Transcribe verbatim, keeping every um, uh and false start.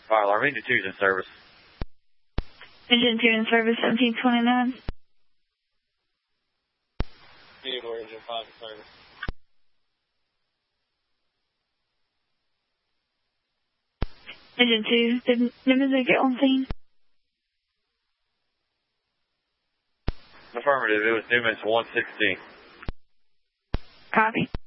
Fire alarm, engine two's in service. Engine two in service, seventeen twenty-nine. Theodore, engine five in service. Engine two, did Nimiza get on scene? Affirmative, it was Newman's one sixteen. Copy.